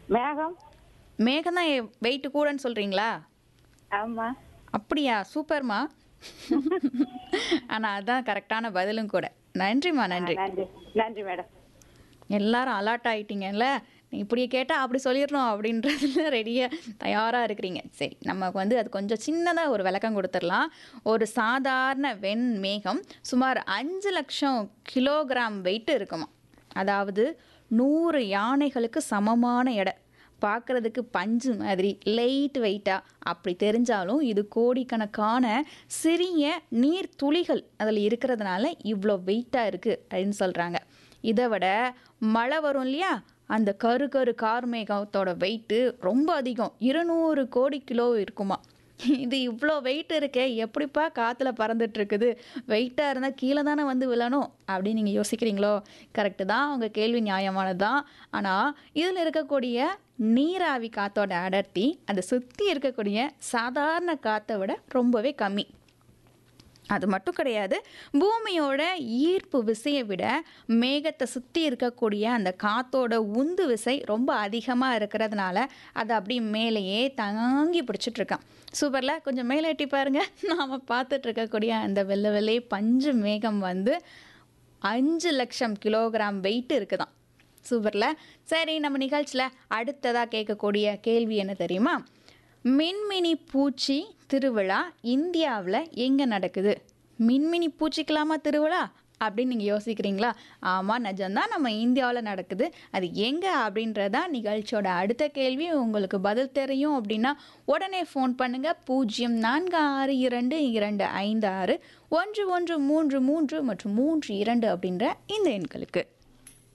மேகம். மேகம் தான் வெயிட் கூடன்னு சொல்றீங்களா? ஆமா. அப்படியா, சூப்பர்மா. ஆனா அதான் கரெக்டான பதிலும் கூட. நன்றிம்மா, நன்றி. நன்றி நன்றி மேடம். எல்லாரும் அலர்ட் ஆயிட்டீங்கல்ல, இப்படி கேட்டால் அப்படி சொல்லிடணும் அப்படின்றதுல ரெடியாக தயாராக இருக்கிறீங்க. சரி, நமக்கு வந்து அது கொஞ்சம் சின்னதாக ஒரு விளக்கம் கொடுத்துடலாம். ஒரு சாதாரண வெண்மேகம் சுமார் 5,00,000 கிலோகிராம் வெயிட் இருக்குமா. அதாவது 100 யானைகளுக்கு சமமான எடை. பார்க்குறதுக்கு பஞ்சு மாதிரி லைட் வெயிட்டாக அப்படி தெரிஞ்சாலும் இது கோடிக்கணக்கான சிறிய நீர் துளிகள் அதில் இருக்கிறதுனால இவ்வளோ வெயிட்டாக இருக்குது அப்படின்னு சொல்கிறாங்க. இதை விட மழை வரும் இல்லையா, அந்த கரு கரு கார்மேகத்தோட வெயிட்டு ரொம்ப அதிகம், 200 கோடி கிலோ இருக்குமா. இது இவ்வளோ வெயிட் இருக்கே, எப்படிப்பா காற்றுல பறந்துட்டு இருக்குது, வெயிட்டாக இருந்தால் கீழே தானே வந்து விழணும் அப்படின்னு நீங்கள் யோசிக்கிறீங்களோ? கரெக்டு தான், உங்கள் கேள்வி நியாயமானது தான். ஆனால் இதில் இருக்கக்கூடிய நீராவி காற்றோட அடர்த்தி அதை சுற்றி இருக்கக்கூடிய சாதாரண காற்றை விட ரொம்பவே கம்மி. அது மட்டும் கிடையாது, பூமியோட ஈர்ப்பு விசையை விட மேகத்தை சுற்றி இருக்கக்கூடிய அந்த காற்றோட உந்து விசை ரொம்ப அதிகமாக இருக்கிறதுனால அதை அப்படி மேலேயே தாங்கி பிடிச்சிட்ருக்கான். சூப்பரில், கொஞ்சம் மேலே எட்டி பாருங்க. நாம் பார்த்துட்டு இருக்கக்கூடிய அந்த வெள்ளை வெள்ளை பஞ்சு மேகம் வந்து 5,00,000 கிலோகிராம் வெயிட் இருக்குதான். சூப்பரில். சரி, நம்ம நிகழ்ச்சியில் அடுத்ததாக கேட்கக்கூடிய கேள்வி என்ன தெரியுமா? மின்மினி பூச்சி திருவிழா இந்தியாவில் எங்கே நடக்குது? மின்மினி பூச்சிக்கலாமா திருவிழா அப்படின்னு நீங்கள் யோசிக்கிறீங்களா? ஆமாம், நிஜம்தான், நம்ம இந்தியாவில் நடக்குது. அது எங்கே அப்படின்றதான் நிகழ்ச்சியோட அடுத்த கேள்வி. உங்களுக்கு பதில் தெரியும் அப்படின்னா உடனே ஃபோன் பண்ணுங்கள். 0462256113 மற்றும் 32 அப்படின்ற இந்த எண்களுக்கு.